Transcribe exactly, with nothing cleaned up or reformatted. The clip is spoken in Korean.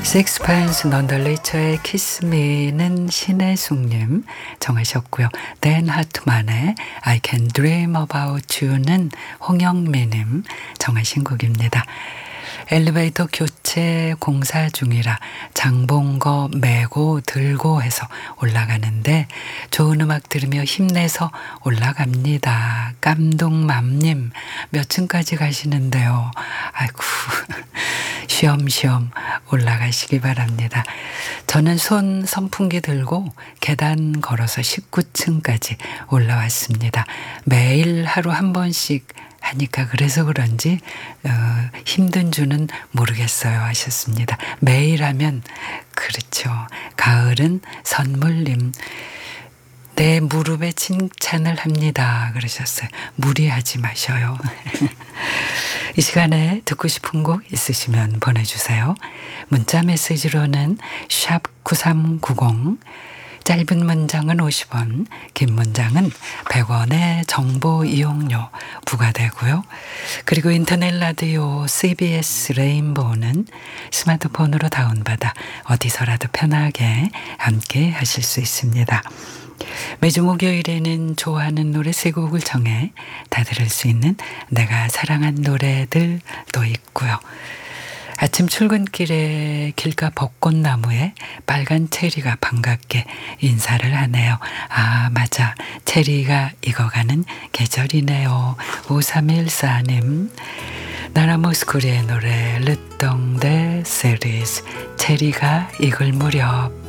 식스펜스 넌더리처의 키스미는 신혜숙님 정하셨고요. 댄 하트만의 I Can Dream About You는 홍영미님 정하신 곡입니다. 엘리베이터 교체 공사 중이라 장본 거 메고 들고 해서 올라가는데 좋은 음악 들으며 힘내서 올라갑니다. 깜동맘님 몇 층까지 가시는데요. 아이고 쉬엄쉬엄 올라가시기 바랍니다. 저는 손 선풍기 들고 계단 걸어서 십구 층까지 올라왔습니다. 매일 하루 한 번씩 하니까 그래서 그런지 어, 힘든 줄은 모르겠어요 하셨습니다. 매일 하면 그렇죠. 가을은 선물님. 내 무릎에 칭찬을 합니다 그러셨어요. 무리하지 마셔요. 이 시간에 듣고 싶은 곡 있으시면 보내주세요. 문자 메시지로는 샵 구삼구공, 짧은 문장은 오십 원, 긴 문장은 백 원의 정보 이용료 부과되고요. 그리고 인터넷 라디오 씨비에스 레인보우는 스마트폰으로 다운받아 어디서라도 편하게 함께 하실 수 있습니다. 매주 목요일에는 좋아하는 노래 세 곡을 정해 다 들을 수 있는 내가 사랑한 노래들도 있고요. 아침 출근길에 길가 벚꽃나무에 빨간 체리가 반갑게 인사를 하네요. 아 맞아, 체리가 익어가는 계절이네요. 오삼일사님 나라모스코리의 노래 르똥데 세리스 체리가 익을 무렵.